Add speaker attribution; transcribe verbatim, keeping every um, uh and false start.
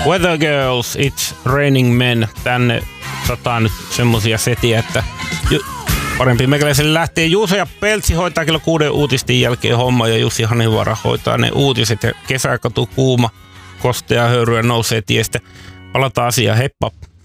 Speaker 1: Weather Girls, It's Raining Men. Tänne sataa nyt semmosia setiä, että ju- parempi meikäläiselle lähtee. Juuso ja Peltsi hoitaa kello kuuden uutisten jälkeen homma ja Jussi Hanivaara hoitaa ne uutiset ja kesäkatu kuuma, kostea höyryä nousee tiestä. Palataan asiaan, heippa!